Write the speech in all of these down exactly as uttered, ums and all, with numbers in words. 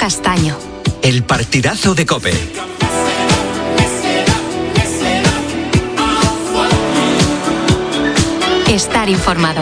Castaño. El partidazo de COPE. Estar informado.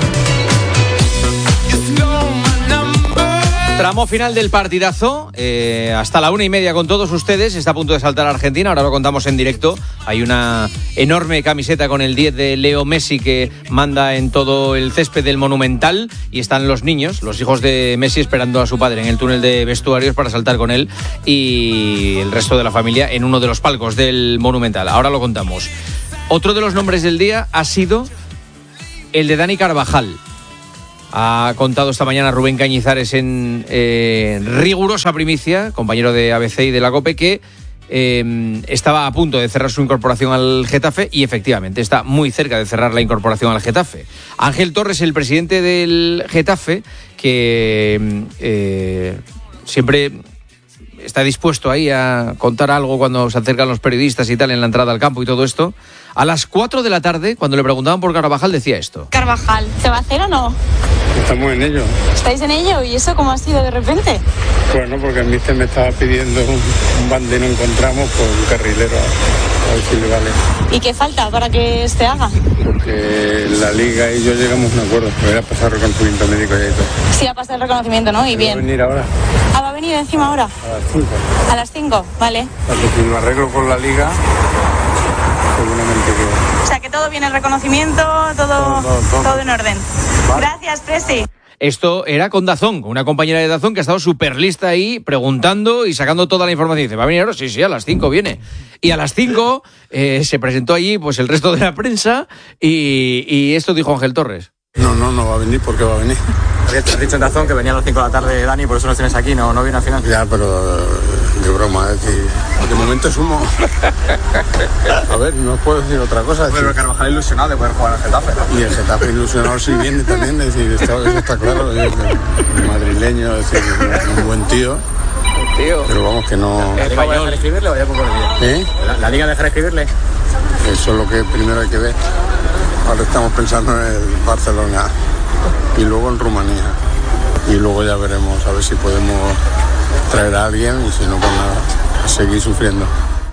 Tramo final del partidazo, eh, hasta la una y media con todos ustedes. Está a punto de saltar a Argentina, ahora lo contamos en directo. Hay una enorme camiseta con el diez de Leo Messi que manda en todo el césped del Monumental, y están los niños, los hijos de Messi, esperando a su padre en el túnel de vestuarios para saltar con él, y el resto de la familia en uno de los palcos del Monumental. Ahora lo contamos. Otro de los nombres del día ha sido el de Dani Carvajal. Ha contado esta mañana Rubén Cañizares en eh, rigurosa primicia, compañero de A B C y de la COPE, que eh, estaba a punto de cerrar su incorporación al Getafe, y efectivamente está muy cerca de cerrar la incorporación al Getafe. Ángel Torres, el presidente del Getafe, que eh, siempre está dispuesto ahí a contar algo cuando se acercan los periodistas y tal en la entrada al campo y todo esto. A las cuatro de la tarde, cuando le preguntaban por Carvajal, decía esto. Carvajal, ¿se va a hacer o no? Estamos en ello. ¿Estáis en ello? ¿Y eso cómo ha sido de repente? Bueno, porque el míster me estaba pidiendo un bande, no encontramos, pues un carrilero, a, a ver si le vale. ¿Y qué falta para que se haga? Porque la Liga y yo llegamos a un acuerdo, voy a pasar reconocimiento médico ya y todo. Sí, ha pasado el reconocimiento, ¿no? Y bien. ¿Va a venir ahora? Ah, ¿va a venir encima ahora? A las cinco. A las cinco, vale. Porque si lo arreglo con la Liga, seguramente que... O sea, que todo bien, el reconocimiento, todo, todo, todo, todo. todo en orden. ¿Vale? Gracias, Presi. Esto era con Dazón, una compañera de Dazón que ha estado súper lista ahí, preguntando y sacando toda la información. Dice, ¿va a venir ahora? Sí, sí, a las cinco viene. Y a las cinco eh, se presentó allí pues el resto de la prensa, y, y esto dijo Ángel Torres. No, no, no va a venir, porque va a venir. Has dicho en Dazón que venía a las cinco de la tarde, Dani, por eso nos tienes aquí, no, no viene al final. Ya, pero de broma, es decir, de momento es humo. A ver, no puedo decir otra cosa. Pero decir, Carvajal ilusionado de poder jugar al Getafe. Y el Getafe ilusionado sí viene también, es decir, eso está claro, es el madrileño, es decir, un buen tío. Tío. Pero vamos que no... ¿La Liga va a dejar escribirle o ya por el ¿Eh? ¿La, ¿La Liga dejará escribirle? Eso es lo que primero hay que ver. Ahora estamos pensando en el Barcelona y luego en Rumanía. Y luego ya veremos a ver si podemos traer a alguien, y si no, pues nada, seguir sufriendo.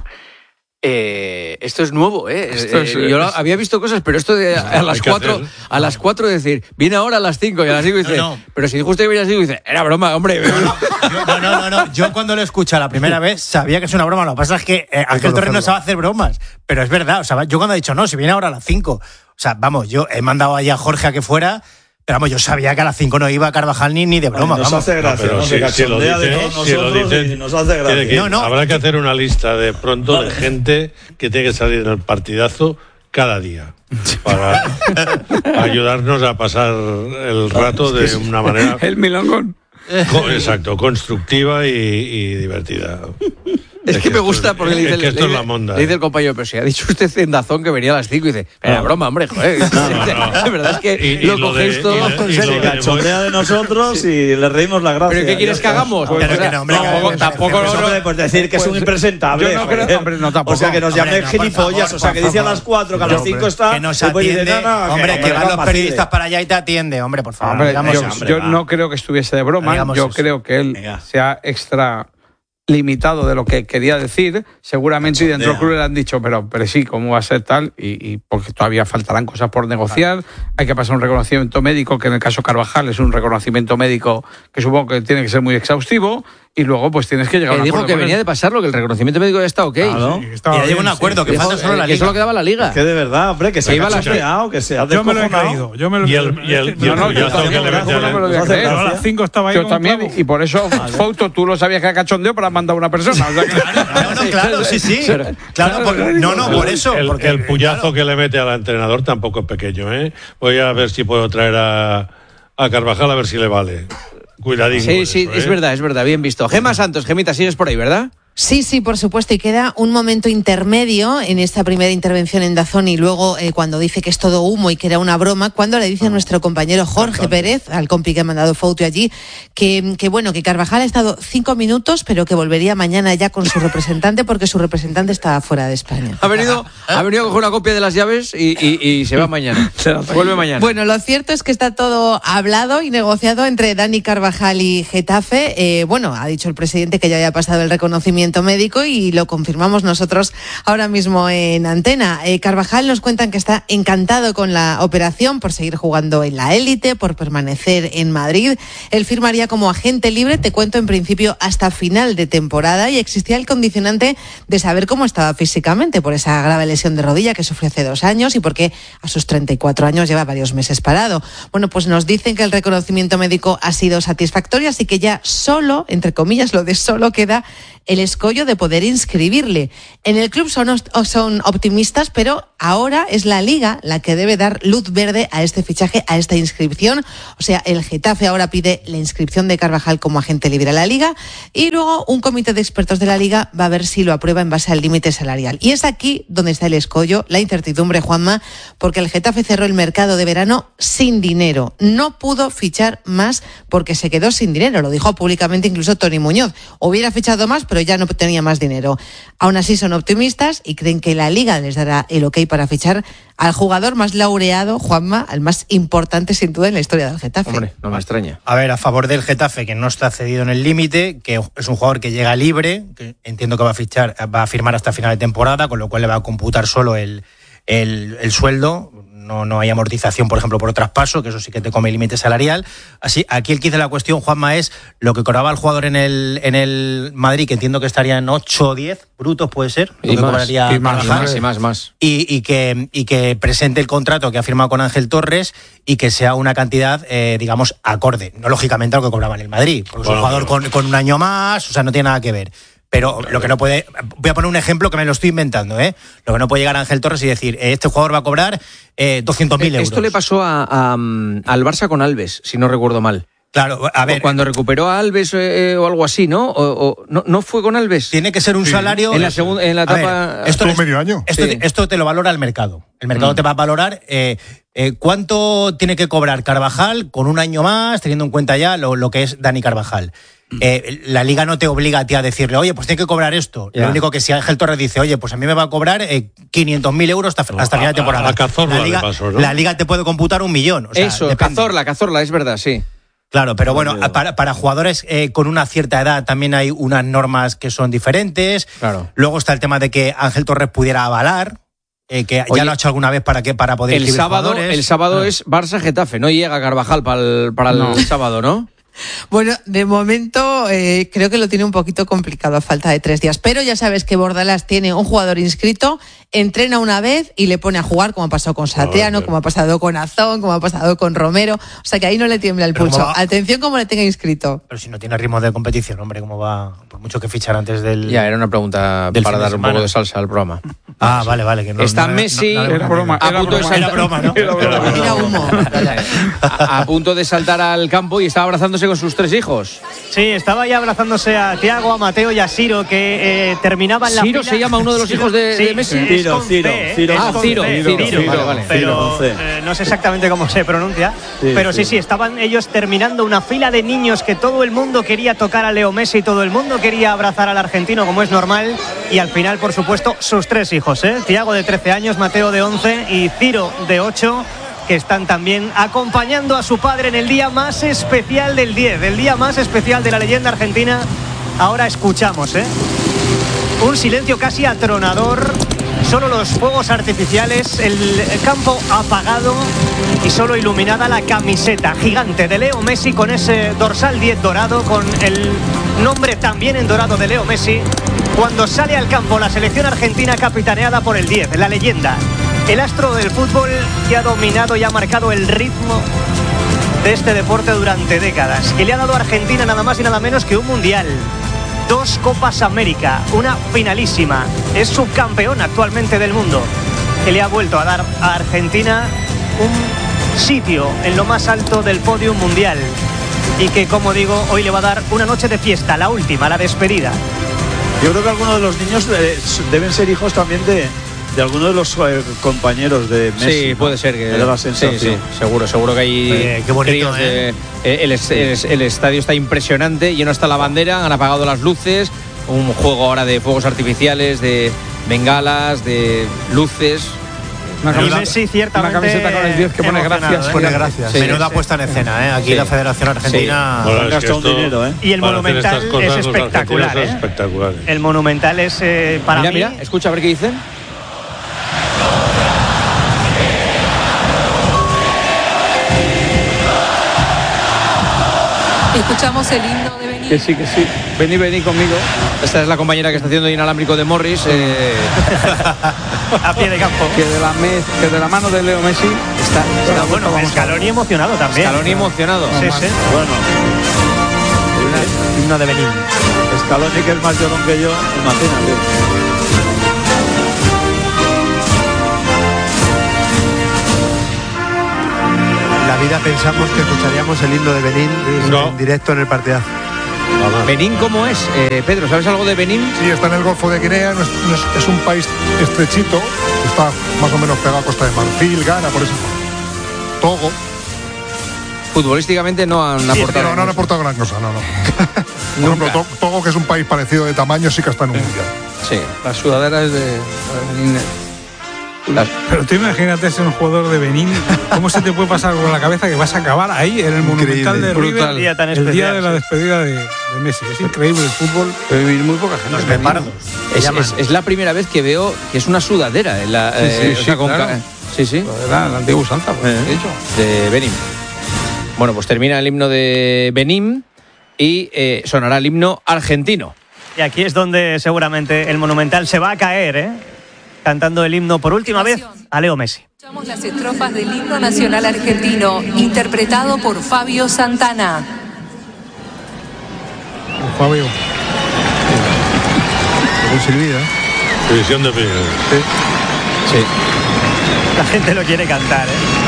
Eh, esto es nuevo, ¿eh? Esto es, eh yo es... había visto cosas, pero esto de a, a las cuatro, hacer... a las cuatro decir, viene ahora a las cinco, y a las cinco dice, no, no. Pero si dijo usted que viene a las cinco, dice, era broma, hombre. No, no, yo, no, no, no, no. Yo cuando lo escuché la primera vez sabía que es una broma. Lo que pasa es que eh, Ángel Torres no sabe hacer bromas, pero es verdad. O sea, yo cuando he dicho, no, si viene ahora a las cinco, o sea, vamos, yo he mandado allá a Jorge a que fuera. Pero vamos, yo sabía que a las cinco no iba a Carvajal ni, ni de broma. Nos vamos. hace gracia, no, no, se si, si lo dicen, de todos si nosotros lo dicen, y nos hace gracia. Que, no, no, habrá que hacer una lista de pronto vale. de gente que tiene que salir en el partidazo cada día para ayudarnos a pasar el rato de una manera... El milongón. Exacto, constructiva y, y divertida. Es, es que, que me gusta porque le dice, es que esto le, es la monda, le dice el compañero, pero si ha dicho usted en Dazón que venía a las cinco, y dice, era no. broma, hombre, joder. No, no, no. La verdad es que y, y lo, lo cogéis de, todo en serio. Se cachondea de nosotros y le reímos la gracia. ¿Pero qué quieres que hagamos? Pues, pues, que no, hombre, tampoco, que, tampoco pues, no, hombre, pues decir que pues, es un impresentable. Yo no creo, hombre, no, tampoco. O sea, que nos llame gilipollas, o sea, que dice a las cuatro, que a las cinco está... Que nos atiende, hombre, que van los periodistas para allá y te atiende, hombre, por favor. Yo no creo que estuviese de broma, yo creo que él sea extra... limitado de lo que quería decir, seguramente, y dentro del club le han dicho, pero, pero sí, ¿cómo va a ser tal? Y, y porque todavía faltarán cosas por negociar, hay que pasar un reconocimiento médico, que en el caso Carvajal es un reconocimiento médico que supongo que tiene que ser muy exhaustivo, y luego pues tienes que llegar a un dijo acuerdo. Que venía de pasarlo, que el reconocimiento médico ya está ok. Claro. Sí, y ya llegó un acuerdo, sí, que falta solo la Liga. Que solo quedaba la Liga. Es que de verdad, hombre, que se iba ha cachoneado, que se ha Yo me lo he creído. Yo me lo y el, y el, y el, no, no, yo también me lo había creído. A las cinco estaba ahí yo también, y por eso, Fouto, tú lo sabías que era cachondeo, pero has mandado a una persona. O sea que... No, no, claro, sí, sí. Claro, porque, no, no, por eso. El, porque, el puyazo claro. que le mete al entrenador tampoco es pequeño, ¿eh? Voy a ver si puedo traer a, a Carvajal a ver si le vale. Cuidadín. Sí, sí, eso, es ¿eh? verdad, es verdad, bien visto. Gema Santos, Gemita, sigues por ahí, ¿verdad? Sí, sí, por supuesto, y queda un momento intermedio en esta primera intervención en DAZN y luego eh, cuando dice que es todo humo y que era una broma, cuando le dice a nuestro compañero Jorge Pérez, al compi que ha mandado foto allí, que, que bueno, que Carvajal ha estado cinco minutos, pero que volvería mañana ya con su representante porque su representante está fuera de España. Ha venido, ha venido a coger una copia de las llaves y, y, y se va mañana. Vuelve mañana. Bueno, lo cierto es que está todo hablado y negociado entre Dani Carvajal y Getafe. Eh, bueno, ha dicho el presidente que ya haya pasado el reconocimiento médico y lo confirmamos nosotros ahora mismo en antena. Eh, Carvajal nos cuentan que está encantado con la operación por seguir jugando en la élite, por permanecer en Madrid. Él firmaría como agente libre, te cuento, en principio hasta final de temporada, y existía el condicionante de saber cómo estaba físicamente por esa grave lesión de rodilla que sufrió hace dos años y porque a sus treinta y cuatro años lleva varios meses parado. Bueno, pues nos dicen que el reconocimiento médico ha sido satisfactorio, así que ya solo, entre comillas, lo de solo queda el escollo de poder inscribirle. En el club son, son optimistas, pero ahora es la Liga la que debe dar luz verde a este fichaje, a esta inscripción. O sea, el Getafe ahora pide la inscripción de Carvajal como agente libre a la Liga y luego un comité de expertos de la Liga va a ver si lo aprueba en base al límite salarial. Y es aquí donde está el escollo, la incertidumbre, Juanma, porque el Getafe cerró el mercado de verano sin dinero. No pudo fichar más porque se quedó sin dinero. Lo dijo públicamente incluso Toni Muñoz. Hubiera fichado más, pero ya no tenía más dinero. Aún así son optimistas y creen que la Liga les dará el ok para fichar al jugador más laureado, Juanma, al más importante sin duda en la historia del Getafe. Hombre, no me extraña. A ver, a favor del Getafe, que no está cedido en el límite, que es un jugador que llega libre, que entiendo que va a fichar, va a firmar hasta final de temporada, con lo cual le va a computar solo el, el, el sueldo. No, no hay amortización, por ejemplo, por traspaso, que eso sí que te come el límite salarial. Así, aquí el quid de la cuestión, Juanma, es lo que cobraba el jugador en el, en el Madrid, que entiendo que estaría en ocho o diez brutos, puede ser. Y lo más, que y más, y más, y más, más. Y, y, que, y que presente el contrato que ha firmado con Ángel Torres y que sea una cantidad, eh, digamos, acorde. No lógicamente a lo que cobraba en el Madrid, porque bueno, es un jugador con, con un año más, o sea, no tiene nada que ver. Pero lo que no puede... Voy a poner un ejemplo que me lo estoy inventando, ¿eh? Lo que no puede llegar a Ángel Torres y decir, este jugador va a cobrrar eh, doscientos mil euros. Esto le pasó a, a, al Barça con Alves, si no recuerdo mal. Claro, a ver... O cuando recuperó a Alves eh, o algo así, ¿no? O, o, ¿no? ¿No fue con Alves? Tiene que ser un sí. salario... En la, segunda, en la etapa... Ver, esto es medio año. Esto, sí. esto te lo valora el mercado. El mercado mm. te va a valorar eh, eh, cuánto tiene que cobrar Carvajal con un año más, teniendo en cuenta ya lo, lo que es Dani Carvajal. Eh, la Liga no te obliga a ti a decirle, oye, pues tiene que cobrar esto. Yeah. Lo único que si Ángel Torres dice, oye, pues a mí me va a cobrar eh, quinientos mil euros hasta, hasta final de temporada. A, a Cazorla la, Liga, le pasó, ¿no? La Liga te puede computar un millón. O sea, eso, depende. Cazorla, Cazorla, es verdad, sí. Claro, pero bueno, para, para jugadores eh, con una cierta edad también hay unas normas que son diferentes. Claro. Luego está el tema de que Ángel Torres pudiera avalar. Eh, que Oye, ya lo ha hecho alguna vez para que para poder el sábado jugadores. El sábado ah. es Barça-Getafe, no llega Carvajal para el, para el no. sábado, ¿no? Bueno, de momento eh, creo que lo tiene un poquito complicado a falta de tres días, pero ya sabes que Bordalás tiene un jugador inscrito, entrena una vez y le pone a jugar, como ha pasado con Satriano, oh, como ha pasado con Azón, como ha pasado con Romero, o sea que ahí no le tiembla el pulso. Atención como le tenga inscrito. Pero si no tiene ritmo de competición, hombre, ¿cómo va? Por mucho que fichar antes del... Ya, era una pregunta para dar un poco de salsa al programa. Ah, sí. vale, vale. Que no, Está no, Messi no, no, no, era broma, a era punto broma, de saltar, era broma, ¿no? Era, broma. Era humo. a, a punto de saltar al campo y estaba abrazándose con sus tres hijos. Sí, estaba ya abrazándose a Thiago, a Mateo y a Ciro, que eh, terminaban la Ciro fila. se llama uno de los hijos de, sí, de Messi. Ciro, Ciro, Ciro. Ah, Ciro, Ciro, Ciro, Ciro, Ciro, vale. Pero eh, no sé exactamente cómo se pronuncia. Sí, pero sí, sí, estaban ellos terminando una fila de niños que todo el mundo quería tocar a Leo Messi, todo el mundo quería abrazar al argentino como es normal. Y al final, por supuesto, sus tres hijos, ¿eh? Thiago de trece años, Mateo de once y Ciro de ocho, que están también acompañando a su padre en el día más especial del diez, el día más especial de la leyenda argentina. Ahora escuchamos, ¿eh? Un silencio casi atronador, solo los fuegos artificiales, el campo apagado y solo iluminada la camiseta gigante de Leo Messi con ese dorsal diez dorado, con el nombre también en dorado de Leo Messi, cuando sale al campo la selección argentina capitaneada por el diez, la leyenda, el astro del fútbol que ha dominado y ha marcado el ritmo de este deporte durante décadas, que le ha dado a Argentina nada más y nada menos que un mundial, dos Copas América, una finalísima, es subcampeón actualmente del mundo, que le ha vuelto a dar a Argentina un sitio en lo más alto del podio mundial y que, como digo, hoy le va a dar una noche de fiesta, la última, la despedida. Yo creo que algunos de los niños eh, deben ser hijos también de, de algunos de los eh, compañeros de Messi. Sí, ¿no? puede ser que. Me da la sensación. Sí, sí, seguro, seguro que hay. Eh, qué bonito, críos de- ¿eh? el, el- el- el estadio está impresionante, lleno está la bandera, han apagado las luces, un juego ahora de fuegos artificiales, de bengalas, de luces. Una Y camiseta, Messi ciertamente una camiseta con el diez que pone emocionado, gracias. ¿eh? Pone gracias. Sí, Menuda sí. puesta en escena, ¿eh? Aquí Sí. la Federación Argentina. Bueno, Han es que gastado un esto, dinero, ¿eh? Y el para hacer Monumental estas cosas, es los espectacular, argentinos son ¿eh? espectaculares. El Monumental es, eh, para mira, mí... mira, escucha a ver qué dicen. Escuchamos el himno de Benín. Que sí, que sí. Vení, vení conmigo. Esta es la compañera que está haciendo inalámbrico de Morris. eh, a pie de campo. Que de la, mes, que de la mano de Leo Messi está, está Bueno, Scaloni emocionado también. Scaloni emocionado. Sí, sí. Bueno, Himno de Benín. Scaloni, que es más llorón que yo, imagínate. En la vida pensamos que escucharíamos el himno de Benín No. en directo en el partidazo. ¿Benín cómo es? Eh, Pedro, ¿sabes algo de Benín? Sí, está en el Golfo de Guinea, no es, no es- es un país estrechito, está más o menos pegado a Costa de Marfil, Ghana, por eso. Togo. Futbolísticamente no han Sí, aportado. no, no han aportado gran cosa, no, no. Por ejemplo, To- Togo, que es un país parecido de tamaño, sí que está en un mundial. Sí. La sudadera es de, de Benín. Pero tú imagínate ser un jugador de Benín, ¿cómo se te puede pasar por la cabeza que vas a acabar ahí en el Monumental de River Un día tan el día especial, de la sí. despedida de, de Messi? Es increíble el fútbol. Debe vivir muy poca gente. Los pepardos. Es, es- es la primera vez que veo que es una sudadera. En la, Sí, sí, eh, o sí, sea, con claro. ca- sí, sí. La, la antigua usanza, pues, Eh, de hecho. de Benín. Bueno, pues termina el himno de Benín y eh, sonará el himno argentino. Y aquí es donde seguramente el Monumental se va a caer, ¿eh? Cantando el himno por última vez a Leo Messi. Escuchamos las estrofas del himno nacional argentino, interpretado por Fabio Santana. Fabio. Un silbido, ¿eh? División de opiniones. Sí. La gente lo quiere cantar, ¿eh?